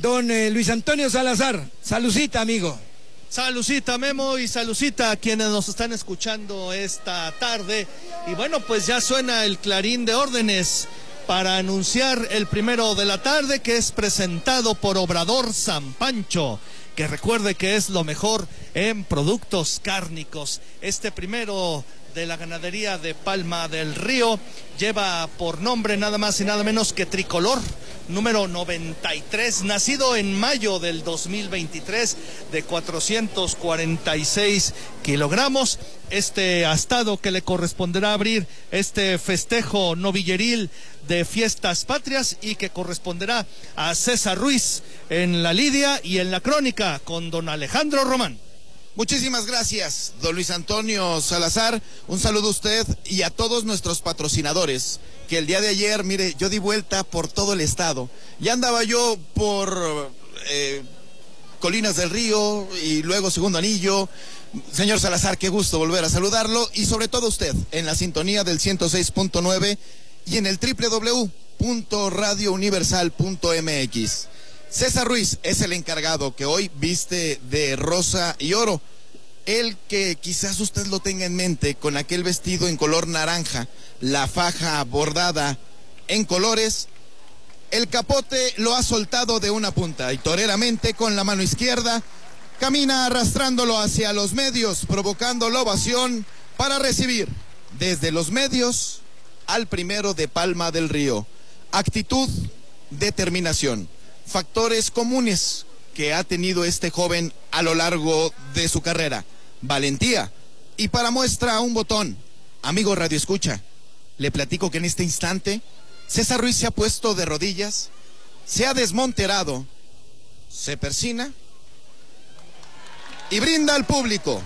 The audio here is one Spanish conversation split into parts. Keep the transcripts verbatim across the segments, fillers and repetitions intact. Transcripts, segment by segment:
don eh, Luis Antonio Salazar. Salucita, amigo. Salucita, Memo, y salucita a quienes nos están escuchando esta tarde. Y bueno, pues ya suena el clarín de órdenes para anunciar el primero de la tarde, que es presentado por Obrador San Pancho, que recuerde que es lo mejor en productos cárnicos. Este primero de la ganadería de Palma del Río lleva por nombre nada más y nada menos que Tricolor, número noventa y tres, nacido en mayo del dos mil veintitrés, de cuatrocientos cuarenta y seis kilogramos. Este astado que le corresponderá abrir este festejo novilleril de fiestas patrias, y que corresponderá a César Ruiz en la lidia y en la crónica con don Alejandro Román. Muchísimas gracias, don Luis Antonio Salazar. Un saludo a usted y a todos nuestros patrocinadores, que el día de ayer, mire, yo di vuelta por todo el estado. Ya andaba yo por eh, Colinas del Río y luego Segundo Anillo. Señor Salazar, qué gusto volver a saludarlo, y sobre todo usted en la sintonía del ciento seis punto nueve y en el doble u doble u doble u punto radio universal punto m x. César Ruiz es el encargado, que hoy viste de rosa y oro. El que quizás usted lo tenga en mente con aquel vestido en color naranja, la faja bordada en colores. El capote lo ha soltado de una punta y toreramente con la mano izquierda camina arrastrándolo hacia los medios, provocando la ovación para recibir desde los medios al primero de Palma del Río. Actitud, determinación, factores comunes que ha tenido este joven a lo largo de su carrera. Valentía. Y para muestra un botón, amigo Radio Escucha, le platico que en este instante César Ruiz se ha puesto de rodillas, se ha desmonterado, se persina y brinda al público,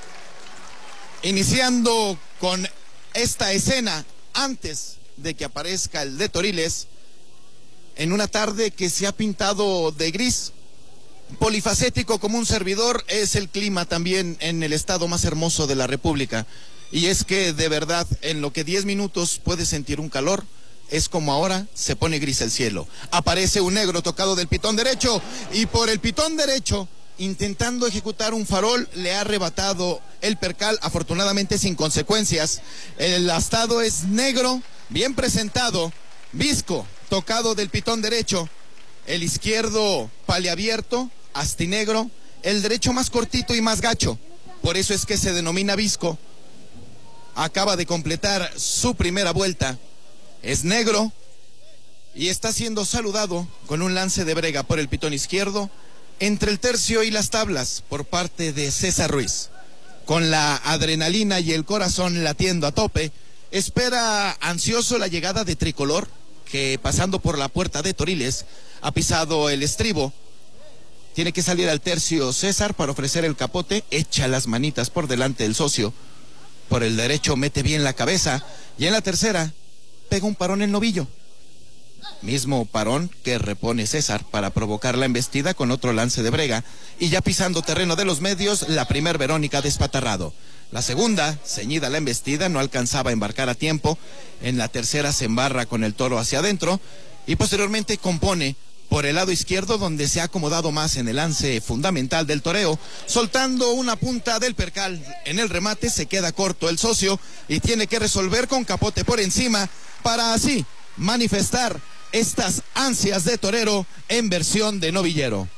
iniciando con esta escena antes de que aparezca el de Toriles, en una tarde que se ha pintado de gris. Polifacético como un servidor es el clima también en el estado más hermoso de la República, y es que de verdad en lo que diez minutos puedes sentir un calor, es como ahora se pone gris el cielo. Aparece un negro tocado del pitón derecho, y por el pitón derecho, intentando ejecutar un farol, le ha arrebatado el percal, afortunadamente sin consecuencias. El astado es negro, bien presentado, visco, tocado del pitón derecho, el izquierdo paliabierto, astinegro, el derecho más cortito y más gacho, por eso es que se denomina visco. Acaba de completar su primera vuelta, es negro y está siendo saludado con un lance de brega por el pitón izquierdo, entre el tercio y las tablas por parte de César Ruiz. Con la adrenalina y el corazón latiendo a tope, espera ansioso la llegada de Tricolor, que pasando por la puerta de Toriles ha pisado el estribo. Tiene que salir al tercio César para ofrecer el capote, echa las manitas por delante del socio, por el derecho mete bien la cabeza, y en la tercera pega un parón el novillo. Mismo parón que repone César para provocar la embestida con otro lance de brega, y ya pisando terreno de los medios, la primer Verónica despatarrado. La segunda, ceñida la embestida, no alcanzaba a embarcar a tiempo. En la tercera se embarra con el toro hacia adentro y posteriormente compone por el lado izquierdo, donde se ha acomodado más en el lance fundamental del toreo, soltando una punta del percal. En el remate se queda corto el socio y tiene que resolver con capote por encima para así manifestar estas ansias de torero en versión de novillero.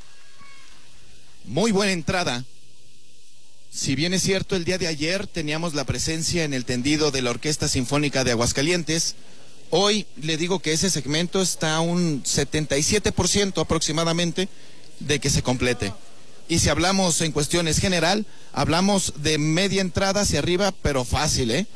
Muy buena entrada. Si bien es cierto, el día de ayer teníamos la presencia en el tendido de la Orquesta Sinfónica de Aguascalientes, hoy le digo que ese segmento está a un setenta y siete por ciento aproximadamente de que se complete. Y si hablamos en cuestiones general, hablamos de media entrada hacia arriba, pero fácil, ¿eh?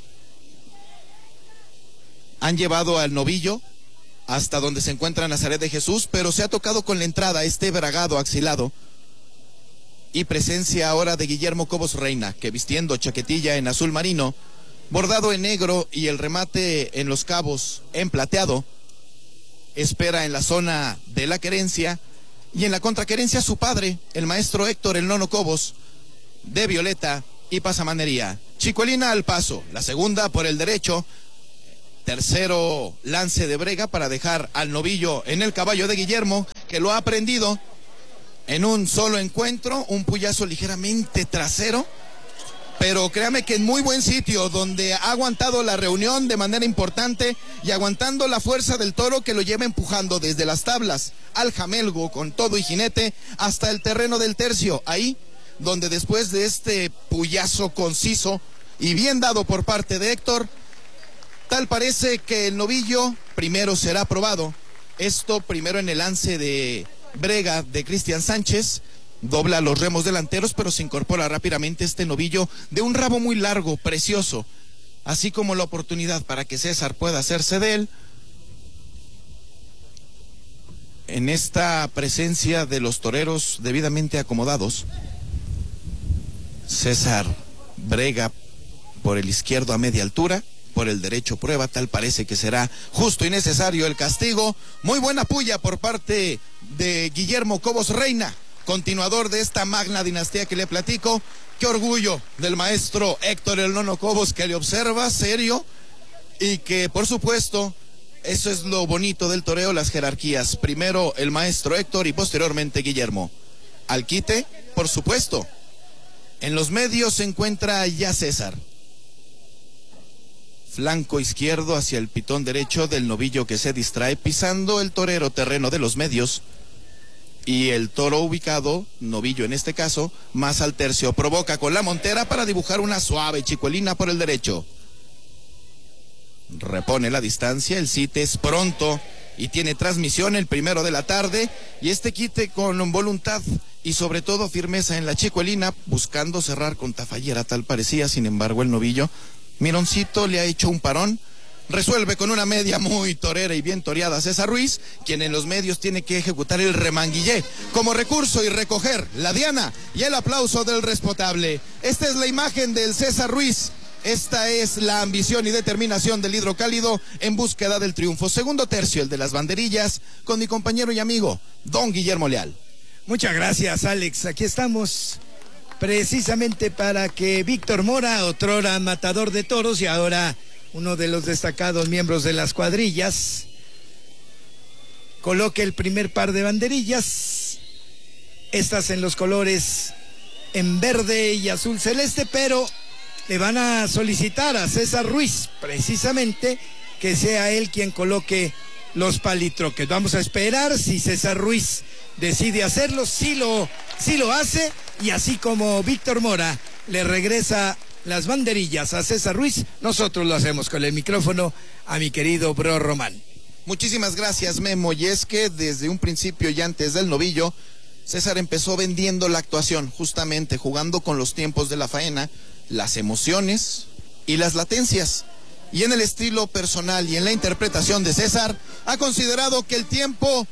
Han llevado al novillo hasta donde se encuentra Nazaret de Jesús, pero se ha tocado con la entrada este bragado axilado. Y presencia ahora de Guillermo Cobos Reina, que vistiendo chaquetilla en azul marino, bordado en negro y el remate en los cabos en plateado, espera en la zona de la querencia, y en la contraquerencia su padre, el maestro Héctor El Nono Cobos, de violeta y pasamanería. Chicuelina al paso, la segunda por el derecho, tercero lance de brega para dejar al novillo en el caballo de Guillermo, que lo ha aprendido en un solo encuentro, un puyazo ligeramente trasero, pero créame que en muy buen sitio, donde ha aguantado la reunión de manera importante y aguantando la fuerza del toro que lo lleva empujando desde las tablas al jamelgo con todo y jinete hasta el terreno del tercio, ahí donde después de este puyazo conciso y bien dado por parte de Héctor, tal parece que el novillo primero será probado. Esto primero en el lance de brega de Cristian Sánchez, dobla los remos delanteros, pero se incorpora rápidamente este novillo de un rabo muy largo, precioso, así como la oportunidad para que César pueda hacerse de él. En esta presencia de los toreros debidamente acomodados, César brega por el izquierdo a media altura, por el derecho prueba, tal parece que será justo y necesario el castigo. Muy buena puya por parte de Guillermo Cobos Reina, continuador de esta magna dinastía que le platico. Qué orgullo del maestro Héctor el Nono Cobos, que le observa serio y que por supuesto eso es lo bonito del toreo, las jerarquías. Primero el maestro Héctor y posteriormente Guillermo. Al quite, por supuesto. En los medios se encuentra ya César. Flanco izquierdo hacia el pitón derecho del novillo que se distrae, pisando el torero terreno de los medios. Y el toro ubicado, novillo en este caso, más al tercio, provoca con la montera para dibujar una suave chicuelina por el derecho. Repone la distancia, el cite es pronto y tiene transmisión el primero de la tarde, y este quite con voluntad y sobre todo firmeza en la chicuelina, buscando cerrar con tafallera, tal parecía. Sin embargo el novillo, mironcito, le ha hecho un parón, resuelve con una media muy torera y bien toreada César Ruiz, quien en los medios tiene que ejecutar el remanguillé como recurso y recoger la diana y el aplauso del respetable. Esta es la imagen del César Ruiz. Esta es la ambición y determinación del hidrocálido en búsqueda del triunfo. Segundo tercio, el de las banderillas, con mi compañero y amigo, don Guillermo Leal. Muchas gracias, Alex. Aquí estamos precisamente para que Víctor Mora, otrora matador de toros y ahora uno de los destacados miembros de las cuadrillas, coloque el primer par de banderillas. Estas en los colores en verde y azul celeste, pero le van a solicitar a César Ruiz precisamente que sea él quien coloque los palitroques. Vamos a esperar si César Ruiz decide hacerlo, si lo, si lo hace, y así como Víctor Mora le regresa las banderillas a César Ruiz, nosotros lo hacemos con el micrófono a mi querido Bro Román. Muchísimas gracias, Memo. Y es que desde un principio y antes del novillo, César empezó vendiendo la actuación, justamente jugando con los tiempos de la faena, las emociones y las latencias. Y en el estilo personal y en la interpretación de César, ha considerado que el tiempo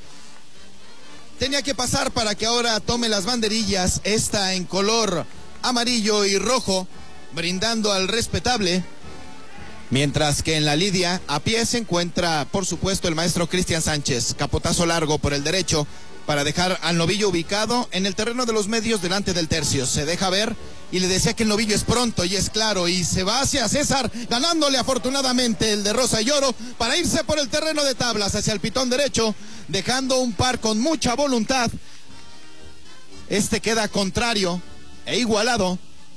tenía que pasar para que ahora tome las banderillas, esta en color amarillo y rojo, brindando al respetable, mientras que en la lidia a pie se encuentra por supuesto el maestro Cristian Sánchez, capotazo largo por el derecho para dejar al novillo ubicado en el terreno de los medios delante del tercio. Se deja ver y le decía que el novillo es pronto y es claro, y se va hacia César, ganándole afortunadamente el de rosa y oro para irse por el terreno de tablas hacia el pitón derecho, dejando un par con mucha voluntad. Este queda contrario e igualado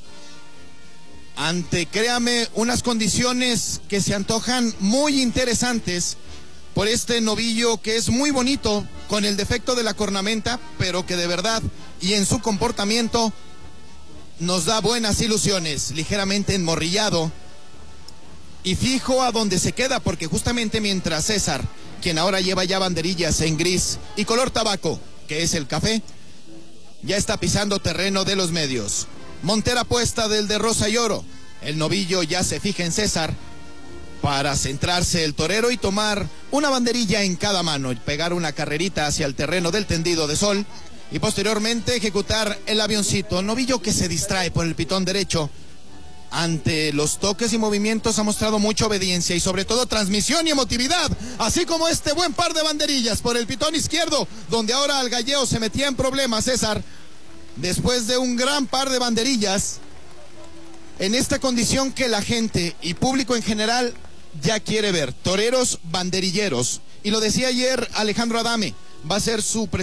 ante, créame, unas condiciones que se antojan muy interesantes por este novillo que es muy bonito, con el defecto de la cornamenta, pero que de verdad y en su comportamiento nos da buenas ilusiones. Ligeramente enmorrillado y fijo a donde se queda, porque justamente mientras César, quien ahora lleva ya banderillas en gris y color tabaco, que es el café, ya está pisando terreno de los medios. Montera puesta del de rosa y oro. El novillo ya se fija en César para centrarse el torero y tomar una banderilla en cada mano y pegar una carrerita hacia el terreno del tendido de sol y posteriormente ejecutar el avioncito. Novillo que se distrae por el pitón derecho. Ante los toques y movimientos ha mostrado mucha obediencia y sobre todo transmisión y emotividad, así como este buen par de banderillas por el pitón izquierdo, donde ahora al galleo se metía en problemas César, después de un gran par de banderillas, en esta condición que la gente y público en general ya quiere ver, toreros banderilleros. Y lo decía ayer Alejandro Adame, va a ser su